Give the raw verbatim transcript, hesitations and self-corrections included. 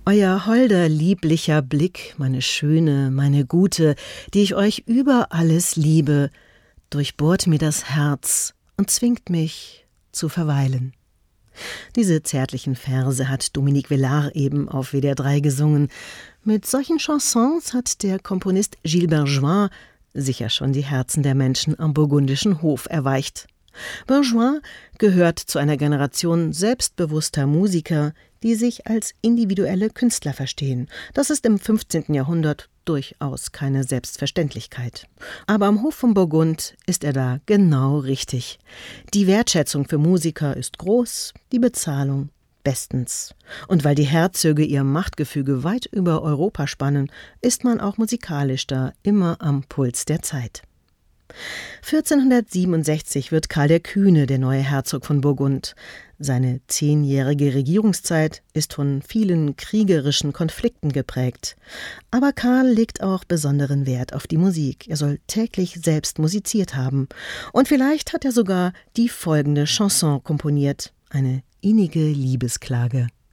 Euer holder, lieblicher Blick, meine Schöne, meine Gute, die ich euch über alles liebe, durchbohrt mir das Herz und zwingt mich zu verweilen. Diese zärtlichen Verse hat Dominique Villard eben auf W D R drei gesungen. Mit solchen Chansons hat der Komponist Gilles Bergevin sicher schon die Herzen der Menschen am burgundischen Hof erweicht. Bergevin gehört zu einer Generation selbstbewusster Musiker, die sich als individuelle Künstler verstehen. Das ist im fünfzehnten Jahrhundert durchaus keine Selbstverständlichkeit. Aber am Hof von Burgund ist er da genau richtig. Die Wertschätzung für Musiker ist groß, die Bezahlung bestens. Und weil die Herzöge ihr Machtgefüge weit über Europa spannen, ist man auch musikalisch da immer am Puls der Zeit. vierzehnhundertsiebenundsechzig wird Karl der Kühne der neue Herzog von Burgund. Seine zehnjährige Regierungszeit ist von vielen kriegerischen Konflikten geprägt. Aber Karl legt auch besonderen Wert auf die Musik. Er soll täglich selbst musiziert haben. Und vielleicht hat er sogar die folgende Chanson komponiert, eine innige Liebesklage.